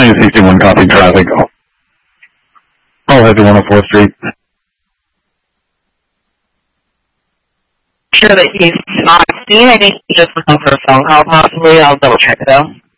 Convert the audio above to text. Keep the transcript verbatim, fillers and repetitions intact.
nine sixty-one copy traffic. I'll head to one oh fourth Street. Sure that he's not seen. I think he just looking for a phone call possibly. I'll double check though.